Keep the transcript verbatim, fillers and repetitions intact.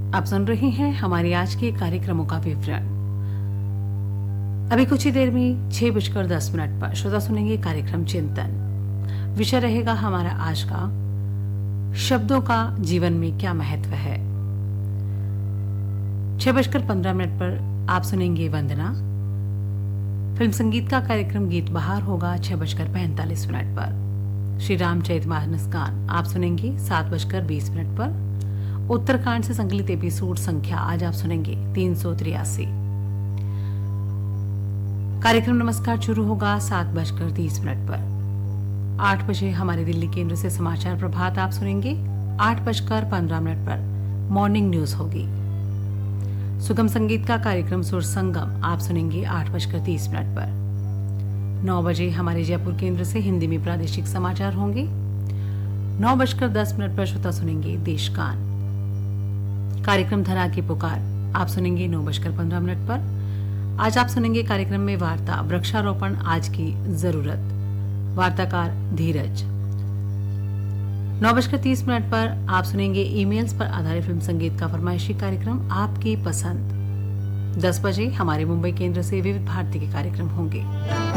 आप सुन रहे हैं हमारे आज के कार्यक्रमों का विवरण। अभी कुछ ही देर में छह बजकर दस मिनट पर श्रोता सुनेंगे कार्यक्रम चिंतन। विषय रहेगा हमारा आज का शब्दों का जीवन में क्या महत्व है। छह बजकर पंद्रह मिनट पर आप सुनेंगे वंदना। फिल्म संगीत का कार्यक्रम गीत बहार होगा छह बजकर पैंतालीस मिनट पर। श्री रामचरित मानस गान आप सुनेंगे सात बजकर बीस मिनट पर। उत्तरकांड से संकलित एपिसोड संख्या आज आप सुनेंगे तीन सौ तिरासी। कार्यक्रम नमस्कार शुरू होगा सात बजकर तीस मिनट पर। आठ बजे हमारे दिल्ली केंद्र से समाचार प्रभात आप सुनेंगे। आठ बजकर पंद्रह मिनट पर मॉर्निंग न्यूज होगी। सुगम संगीत का कार्यक्रम सुर संगम आप सुनेंगे आठ बजकर तीस मिनट पर। नौ बजे हमारे जयपुर केंद्र से हिंदी में प्रादेशिक समाचार होंगे। नौ बजकर दस मिनट पर श्रोता सुनेंगे देशगान। कार्यक्रम धरा की पुकार आप सुनेंगे नौ बजकर पंद्रह मिनट पर। आज आप सुनेंगे कार्यक्रम में वार्ता वृक्षारोपण आज की जरूरत, वार्ताकार धीरज। नौ बजकर तीस मिनट पर आप सुनेंगे ईमेल्स पर आधारित फिल्म संगीत का फरमाइशी कार्यक्रम आपकी पसंद। दस बजे हमारे मुंबई केंद्र से विविध भारती के कार्यक्रम होंगे।